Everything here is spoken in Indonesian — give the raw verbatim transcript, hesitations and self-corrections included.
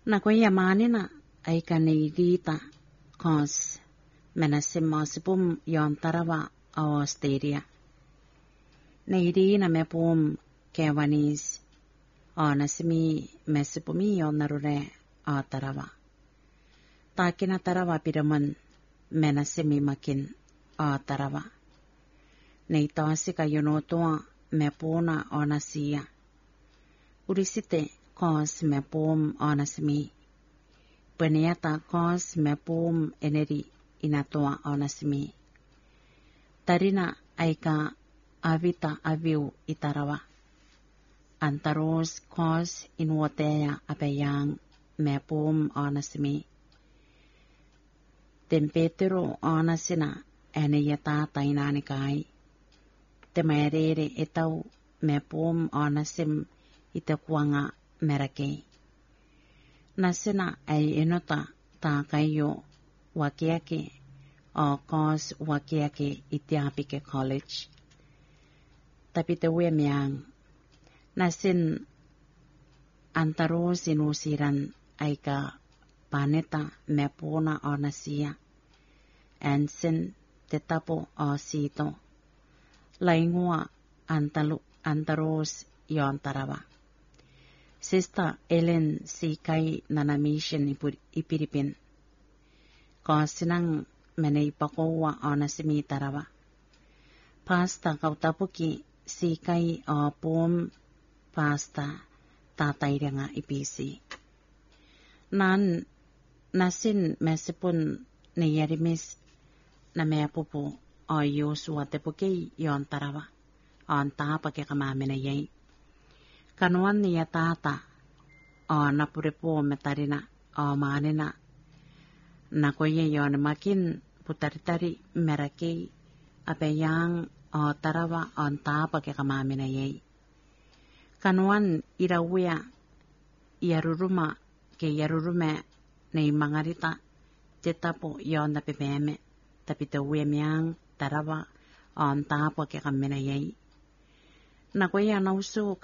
Na ko ya manina ai kanidita kos menasimosipum yon tarawa Australia. Neidi na mepum kewanis onasimi mesipumi yon narure o tarawa. Takina tarawa piraman menasimi makin o tarawa. Neitosi kayonotua mepuna onasia. Urisite kos mepum onasimi. Peniata kos mepum eneri inatua onasimi. Tarina aika avita aviu itarawa. Antaros kos inuotea apeyang mepum onasimi. Tempetero onasina eneyata tainanikai. Temerere etau mepum onasim itakuanga merake. Nasina ay enota ta kayo wakiake o kos wakiake itiapike college. Tapi tewe miang nasin antaro sinusiran aika paneta mepuna onasia. Ensin tetapo o sito. Laingua antalu antaros yon tarawa. Sister Ellen si kai nanamishin ipiripin. Kosinang meneipakowa onasimi tarawa. Pasta kautapuki si kai o pum pasta tatayrenga ipisi. Nan nasin mesipun niyarimis na meapupu o yusua tepuki yon tarawa. On tapa ke kamaminayay. Kanuan niya tata o napuripo metarina o manina. Nakoye yon makin putaritari merake apeyang o tarawa on tapa ke kamaminayay. Kanuan irawia yaruruma ke yarurume na mangarita tetapo yon napipeme tapitawe miyang tarawa on tapa ke kamaminayay. Nakoya nauso